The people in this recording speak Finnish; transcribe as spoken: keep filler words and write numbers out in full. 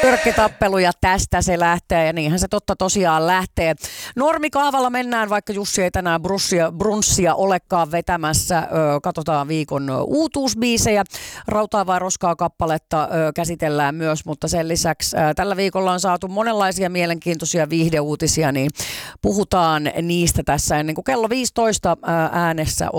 Pyrkkitappeluja tästä se lähtee ja niinhän se totta tosiaan lähtee. Normikaavalla mennään, vaikka Jussi ei tänään brunssia, brunssia olekaan vetämässä. Ö, katsotaan viikon uutuusbiisejä. Rautaa vai roskaa kappaletta ö, käsitellään myös, mutta sen lisäksi ö, tällä viikolla on saatu monenlaisia mielenkiintoisia viihdeuutisia, niin puhutaan niistä tässä ennen kuin kello viisitoista ö, äänessä